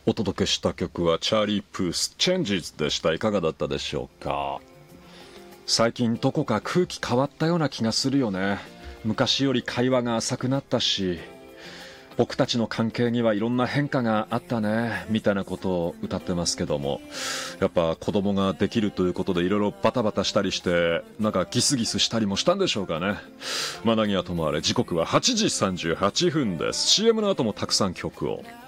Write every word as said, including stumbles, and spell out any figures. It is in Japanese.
お届けした曲はチャーリー・プース Changes でした。いかがだったでしょうか。最近どこか空気変わったような気がするよね。昔より会話が浅くなったし、僕たちの関係にはいろんな変化があったねみたいなことを歌ってますけども、やっぱ子供ができるということでいろいろバタバタしたりして、なんかギスギスしたりもしたんでしょうかね。まあ何はともあれ、時刻ははちじさんじゅうはっぷんです。 シーエム の後もたくさん曲を。